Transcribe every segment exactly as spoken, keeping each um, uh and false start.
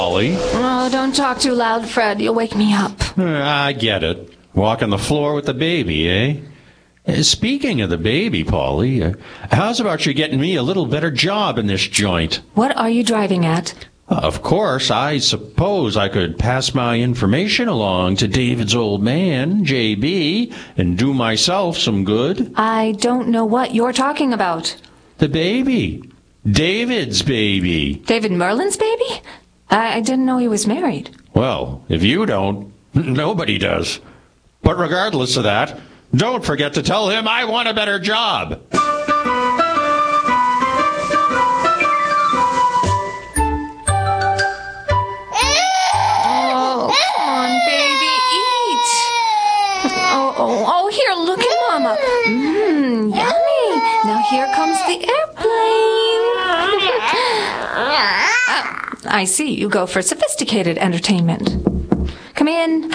Polly. Oh, don't talk too loud, Fred. You'll wake me up. Uh, I get it. Walking the floor with the baby, eh? Uh, Speaking of the baby, Polly, uh, how's about you getting me a little better job in this joint? What are you driving at? Of course, I suppose I could pass my information along to David's old man, J B, and do myself some good. I don't know what you're talking about. The baby. David's baby. David Merlin's baby? I, I didn't know he was married. Well, if you don't, nobody does. But regardless of that, don't forget to tell him I want a better job. Oh, come on, baby, eat. Oh, oh, oh, here, look at Mama. Mmm, yummy. Now here comes the airplane. Ah, I see, you go for sophisticated entertainment. Come in.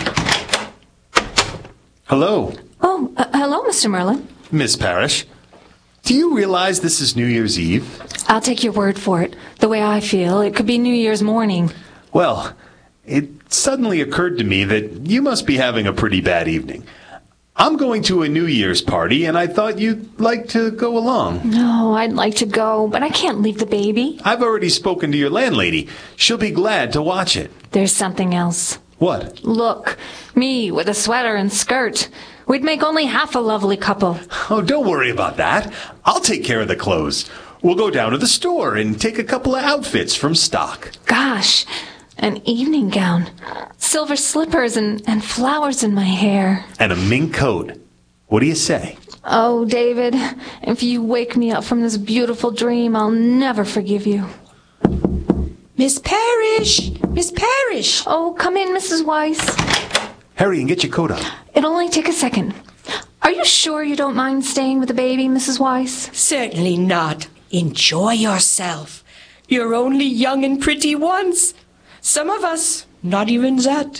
Hello, Oh, uh, hello, Mister Merlin. Miss Parrish. Do you realize this is New Year's Eve? I'll take your word for it. The way I feel, it could be New Year's morning. Well, it suddenly occurred to me that you must be having a pretty bad evening. I'm going to a New Year's party, and I thought you'd like to go along. No, I'd like to go, but I can't leave the baby. I've already spoken to your landlady. She'll be glad to watch it. There's something else. What? Look, me with a sweater and skirt. We'd make only half a lovely couple. Oh, don't worry about that. I'll take care of the clothes. We'll go down to the store and take a couple of outfits from stock. Gosh, an evening gown, silver slippers, and, and flowers in my hair. And a mink coat. What do you say? Oh, David, if you wake me up from this beautiful dream, I'll never forgive you. Miss Parrish! Miss Parrish! Oh, come in, Missus Weiss. Hurry and get your coat on. It'll only take a second. Are you sure you don't mind staying with the baby, Missus Weiss? Certainly not. Enjoy yourself. You're only young and pretty once. Some of us, not even that.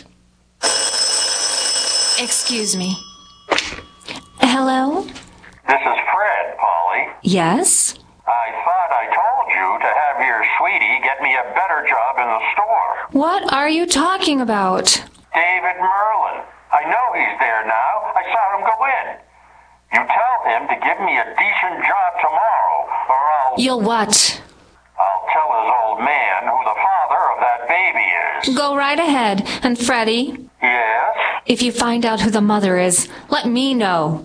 Excuse me. Hello? This is Fred, Polly. Yes? I thought I told you to have your sweetie get me a better job in the store. What are you talking about? David Merlin. I know he's there now. I saw him go in. You tell him to give me a decent job tomorrow, or I'll... You'll what? I'll tell his old man who the father of that baby is. Go right ahead. And Freddie, Yes? if you find out who the mother is, let me know.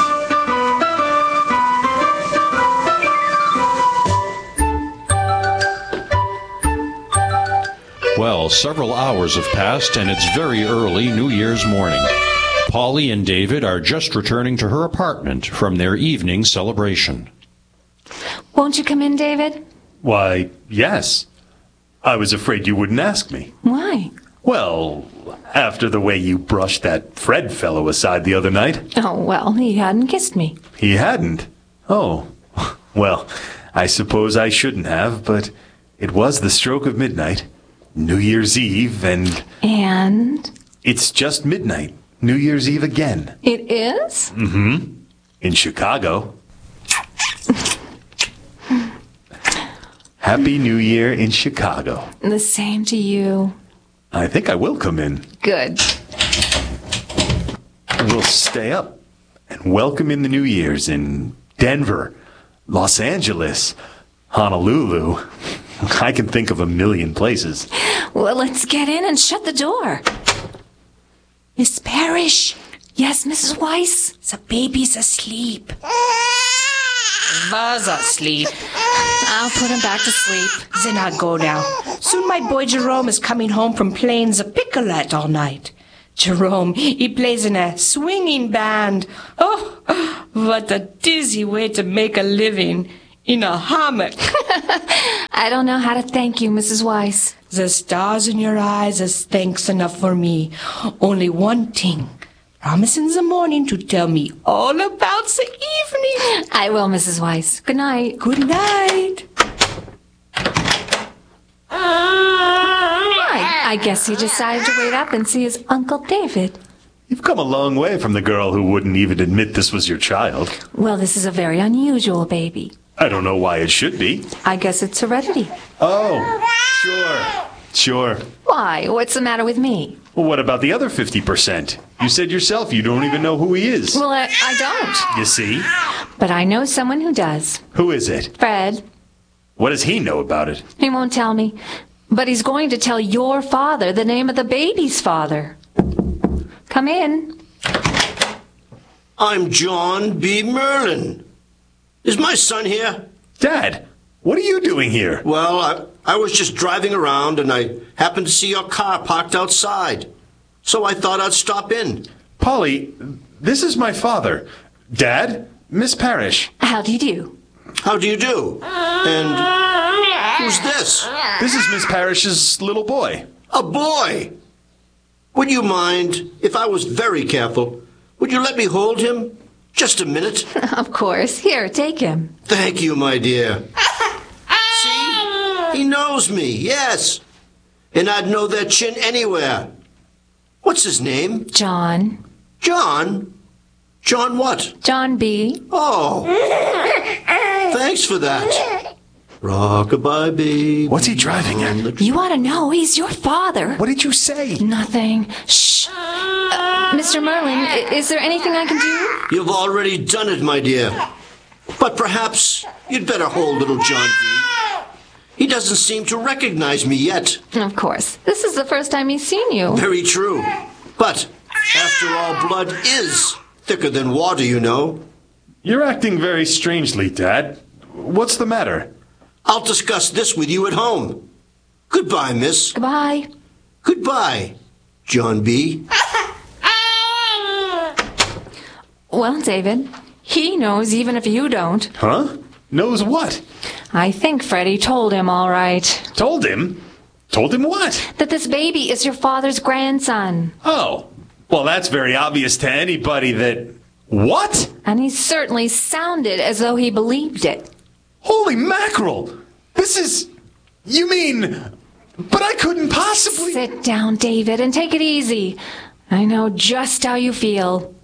Well, several hours have passed, and it's very early New Year's morning. Polly and David are just returning to her apartment from their evening celebration. Won't you come in, David? Why, yes. I was afraid you wouldn't ask me. Why? Well, after the way you brushed that Fred fellow aside the other night. Oh, well, he hadn't kissed me. He hadn't? Oh, well, I suppose I shouldn't have, but it was the stroke of midnight. New Year's Eve, and... And? It's just midnight. New Year's Eve again. It is? Mm-hmm. In Chicago. Happy New Year in Chicago. The same to you. I think I will come in. Good. We'll stay up and welcome in the New Year's in Denver, Los Angeles, Honolulu. I can think of a million places. Well, let's get in and shut the door. Miss Parrish! Yes, Missus Weiss? The baby's asleep. Was asleep. I'll put him back to sleep. Then I'll go now. Soon my boy Jerome is coming home from playing the picolette all night. Jerome, he plays in a swinging band. Oh, what a dizzy way to make a living. In a hammock. I don't know how to thank you, Missus Weiss. The stars in your eyes is thanks enough for me. Only one thing. Promise in the morning to tell me all about the evening. I will, Missus Weiss. Good night. Good night. I, I guess he decided to wait up and see his Uncle David. You've come a long way from the girl who wouldn't even admit this was your child. Well, this is a very unusual baby. I don't know why it should be. I guess it's heredity. Oh, sure. Sure. Why? What's the matter with me? Well, what about the other fifty percent? You said yourself you don't even know who he is. Well, I, I don't. You see? But I know someone who does. Who is it? Fred. What does he know about it? He won't tell me. But he's going to tell your father the name of the baby's father. Come in. I'm John B. Merlin. Is my son here? Dad, what are you doing here? Well, I, I was just driving around and I happened to see your car parked outside. So I thought I'd stop in. Polly, this is my father. Dad, Miss Parrish. How do you do? How do you do? And who's this? This is Miss Parrish's little boy. A boy! Would you mind, if I was very careful, would you let me hold him? Just a minute. Of course. Here, take him. Thank you, my dear. See? He knows me, yes. And I'd know that chin anywhere. What's his name? John. John? John what? John B. Oh. Thanks for that. Rock-a-bye, baby. What's he driving at? You ought to know. He's your father. What did you say? Nothing. Shh. Uh, Mister Merlin, i- is there anything I can do? You've already done it, my dear. But perhaps you'd better hold little John B. He doesn't seem to recognize me yet. Of course. This is the first time he's seen you. Very true. But, after all, blood is thicker than water, you know. You're acting very strangely, Dad. What's the matter? I'll discuss this with you at home. Goodbye, miss. Goodbye. Goodbye, John B. Well, David, he knows even if you don't. Huh? Knows what? I think Freddie told him all right. Told him? Told him what? That this baby is your father's grandson. Oh. Well, that's very obvious to anybody that... What? And he certainly sounded as though he believed it. Holy mackerel! This is... You mean... But I couldn't possibly... Sit down, David, and take it easy. I know just how you feel.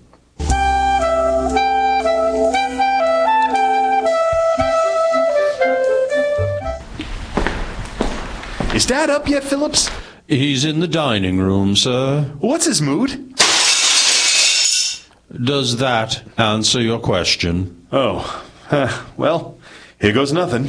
Is Dad up yet, Phillips? He's in the dining room, sir. What's his mood? Does that answer your question? Oh. Uh, well, here goes nothing.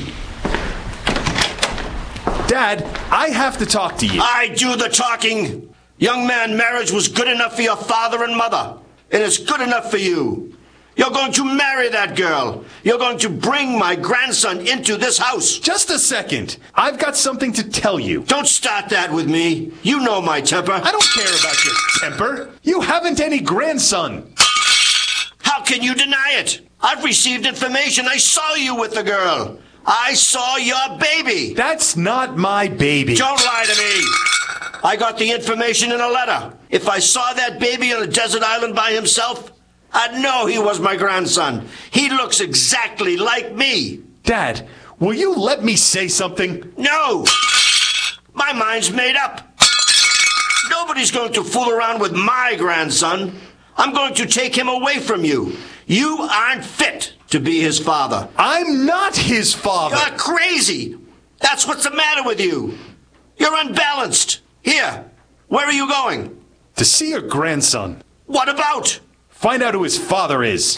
Dad, I have to talk to you. I do the talking. Young man, marriage was good enough for your father and mother. And it's good enough for you. You're going to marry that girl. You're going to bring my grandson into this house. Just a second. I've got something to tell you. Don't start that with me. You know my temper. I don't care about your temper. You haven't any grandson. How can you deny it? I've received information. I saw you with the girl. I saw your baby. That's not my baby. Don't lie to me. I got the information in a letter. If I saw that baby on a desert island by himself, I'd know he was my grandson. He looks exactly like me. Dad, will you let me say something? No. My mind's made up. Nobody's going to fool around with my grandson. I'm going to take him away from you. You aren't fit to be his father. I'm not his father. You're crazy. That's what's the matter with you. You're unbalanced. Here, where are you going? To see your grandson. What about? Find out who his father is.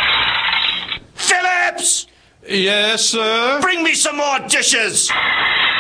Phillips! Yes, sir? Bring me some more dishes!